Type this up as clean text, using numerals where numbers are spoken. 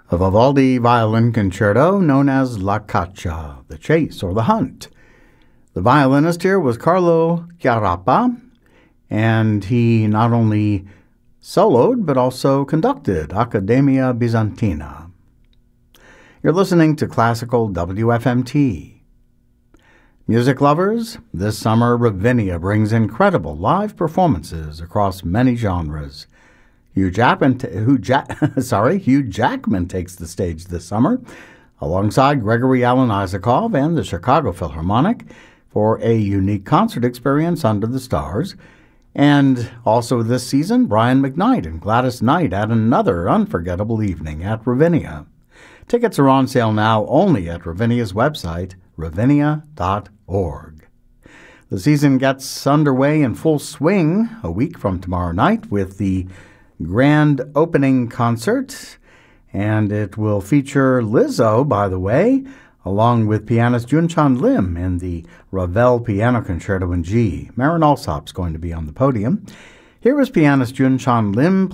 A Vivaldi violin concerto known as La Caccia, the chase or the hunt. The violinist here was Carlo Chiarappa, and he not only soloed but also conducted Accademia Bizantina. You're listening to Classical WFMT. Music lovers, this summer Ravinia brings incredible live performances across many genres. Hugh Jackman takes the stage this summer, alongside Gregory Alan Isakov and the Chicago Philharmonic, for a unique concert experience under the stars. And also this season, Brian McKnight and Gladys Knight add another unforgettable evening at Ravinia. Tickets are on sale now only at Ravinia's website, ravinia.org. The season gets underway in full swing a week from tomorrow night with the grand opening concert, and it will feature Lizzo, by the way, along with pianist Junchan Lim in the Ravel Piano Concerto in G. Marin Alsop's going to be on the podium. Here is pianist Junchan Lim